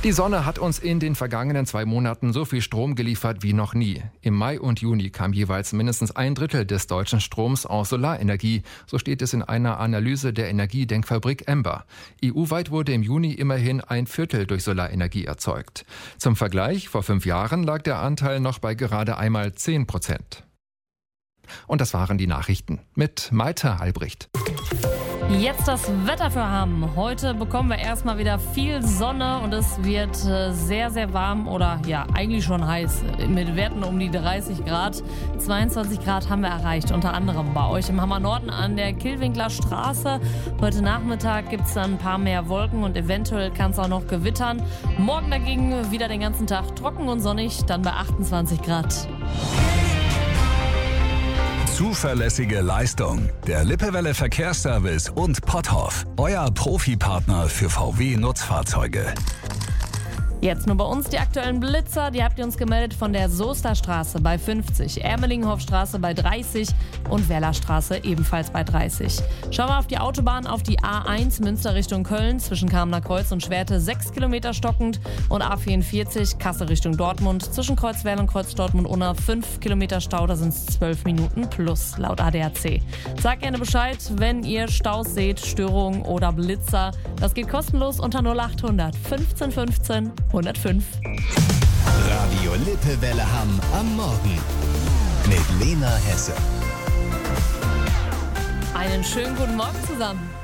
Die Sonne hat uns in den vergangenen 2 Monaten so viel Strom geliefert wie noch nie. Im Mai und Juni kam jeweils mindestens 1/3 des deutschen Stroms aus Solarenergie. So steht es in einer Analyse der Energiedenkfabrik Ember. EU-weit wurde im Juni immerhin 1/4 durch Solarenergie erzeugt. Zum Vergleich, vor 5 Jahren lag der Anteil noch bei gerade einmal 10%. Und das waren die Nachrichten mit Maite Albrecht. Jetzt das Wetter für Hamm. Heute bekommen wir erstmal wieder viel Sonne und es wird sehr, sehr warm oder ja, eigentlich schon heiß. Mit Werten um die 30 Grad. 22 Grad haben wir erreicht, unter anderem bei euch im Hammer Norden an der Killwinkler Straße. Heute Nachmittag gibt es dann ein paar mehr Wolken und eventuell kann es auch noch gewittern. Morgen dagegen wieder den ganzen Tag trocken und sonnig, dann bei 28 Grad. Zuverlässige Leistung. Der Lippewelle Verkehrsservice und Potthoff. Euer Profipartner für VW-Nutzfahrzeuge. Jetzt nur bei uns die aktuellen Blitzer. Die habt ihr uns gemeldet von der Soesterstraße bei 50, Ermelingenhofstraße bei 30 und Werlerstraße ebenfalls bei 30. Schauen wir auf die Autobahn, auf die A1 Münster Richtung Köln zwischen Kamener Kreuz und Schwerte 6 Kilometer stockend und A44 Kassel Richtung Dortmund zwischen Kreuzwerl und Kreuz Dortmund-Unna 5 Kilometer Stau, da sind es 12 Minuten plus laut ADAC. Sagt gerne Bescheid, wenn ihr Staus seht, Störungen oder Blitzer. Das geht kostenlos unter 0800 15 15 105. Radio Lippewelle Hamm am Morgen mit Lena Hesse. Einen schönen guten Morgen zusammen.